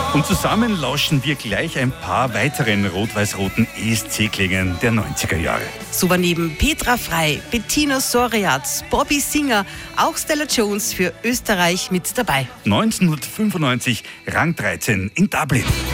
Und zusammen lauschen wir gleich ein paar weiteren rot-weiß-roten ESC-Klängen der 90er Jahre. So war neben Petra Frey, Bettina Soriatz, Bobby Singer auch Stella Jones für Österreich mit dabei. 1995, Rang 13 in Dublin.